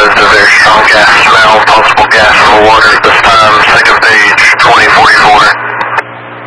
caused a very strong gas smell, possible gas in the water at this time, second page, 2044.